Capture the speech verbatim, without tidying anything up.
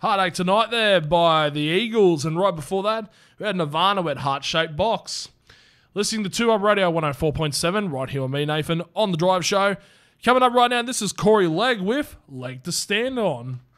Heartache Tonight there by the Eagles. And right before that, we had Nirvana with Heart Shaped Box. Listening to two Up Radio one oh four point seven, right here with me, Nathan, on The Drive Show. Coming up right now, this is Corey Legg with Leg to Stand On.